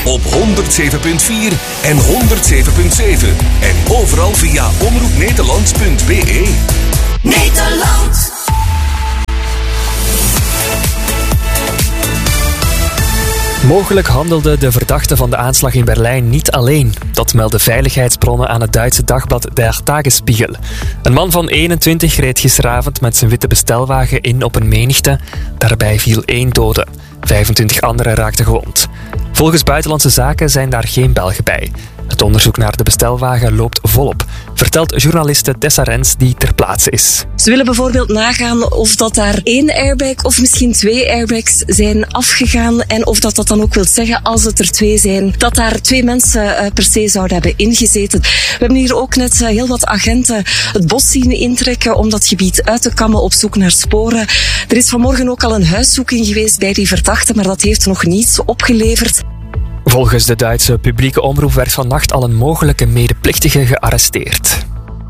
op 107.4 en 107.7. En overal via omroepnederland.be. Nederland. Mogelijk handelde de verdachte van de aanslag in Berlijn niet alleen. Dat melden veiligheidsbronnen aan het Duitse dagblad Der Tagesspiegel. Een man van 21 reed gisteravond met zijn witte bestelwagen in op een menigte. Daarbij viel 1 dode. 25 anderen raakten gewond. Volgens Buitenlandse Zaken zijn daar geen Belgen bij. Het onderzoek naar de bestelwagen loopt volop, vertelt journaliste Tessa Rens die ter plaatse is. Ze willen bijvoorbeeld nagaan of dat daar 1 airbag of misschien 2 airbags zijn afgegaan en of dat dan ook wil zeggen, als het er 2 zijn, dat daar 2 mensen per se zouden hebben ingezeten. We hebben hier ook net heel wat agenten het bos zien intrekken om dat gebied uit te kammen op zoek naar sporen. Er is vanmorgen ook al een huiszoeking geweest bij die verdachte, maar dat heeft nog niets opgeleverd. Volgens de Duitse publieke omroep werd vannacht al een mogelijke medeplichtige gearresteerd.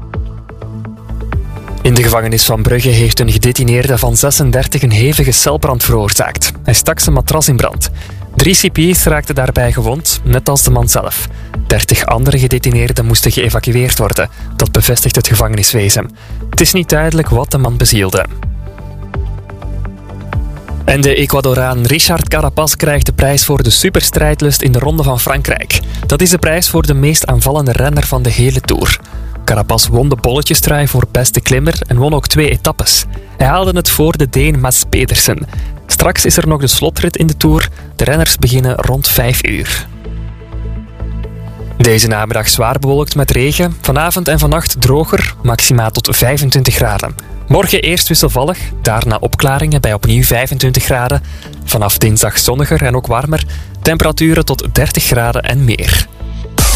In de gevangenis van Brugge heeft een gedetineerde van 36 een hevige celbrand veroorzaakt. Hij stak zijn matras in brand. 3 cipiers raakten daarbij gewond, net als de man zelf. 30 andere gedetineerden moesten geëvacueerd worden. Dat bevestigt het gevangeniswezen. Het is niet duidelijk wat de man bezielde. En de Ecuadoraan Richard Carapaz krijgt de prijs voor de superstrijdlust in de Ronde van Frankrijk. Dat is de prijs voor de meest aanvallende renner van de hele Tour. Carapaz won de bolletjestrui voor beste klimmer en won ook 2 etappes. Hij haalde het voor de Deen Mads Pedersen. Straks is er nog de slotrit in de Tour. De renners beginnen rond 5 uur. Deze namiddag zwaar bewolkt met regen. Vanavond en vannacht droger, maxima tot 25 graden. Morgen eerst wisselvallig, daarna opklaringen bij opnieuw 25 graden. Vanaf dinsdag zonniger en ook warmer. Temperaturen tot 30 graden en meer.